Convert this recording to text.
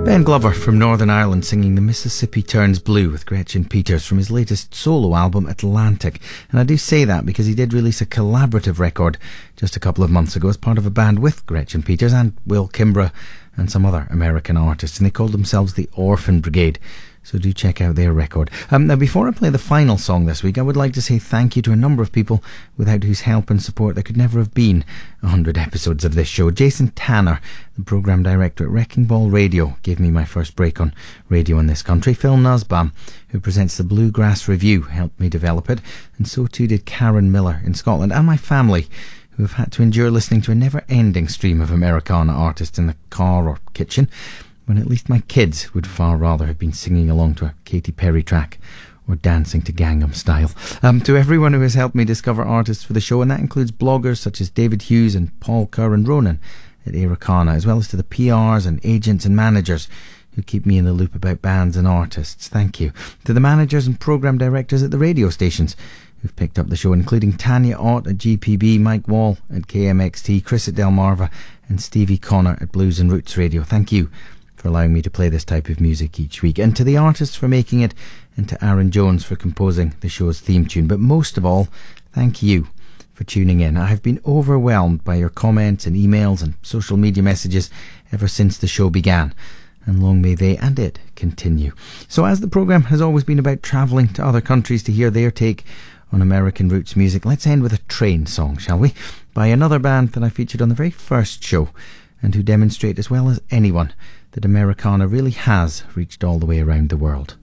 Ben Glover from Northern Ireland singing The Mississippi Turns Blue with Gretchen Peters from his latest solo album Atlantic. And I do say that because he did release a collaborative record just a couple of months ago as part of a band with Gretchen Peters and Will Kimbrough and some other American artists, and they called themselves the Orphan Brigade. So do check out their record. Now, before I play the final song this week, I would like to say thank you to a number of people without whose help and support there could never have been 100 episodes of this show. Jason Tanner, the programme director at Wrecking Ball Radio, gave me my first break on radio in this country. Phil Nussbaum, who presents the Bluegrass Review, helped me develop it, and so too did Karen Miller in Scotland, and my family, who have had to endure listening to a never-ending stream of Americana artists in the car or kitchen, when at least my kids would far rather have been singing along to a Katy Perry track or dancing to Gangnam Style. To everyone who has helped me discover artists for the show, and that includes bloggers such as David Hughes and Paul Kerr and Ronan at Americana, as well as to the PRs and agents and managers who keep me in the loop about bands and artists. Thank you. To the managers and programme directors at the radio stations who've picked up the show, including Tanya Ott at GPB, Mike Wall at KMXT, Chris at Delmarva, and Stevie Connor at Blues and Roots Radio. Thank you for allowing me to play this type of music each week, and to the artists for making it, and to Aaron Jones for composing the show's theme tune. But most of all, thank you for tuning in. I've been overwhelmed by your comments and emails and social media messages ever since the show began, and long may they and it continue. So as the programme has always been about travelling to other countries to hear their take on American roots music, let's end with a train song, shall we? By another band that I featured on the very first show, and who demonstrate as well as anyone that Americana really has reached all the way around the world.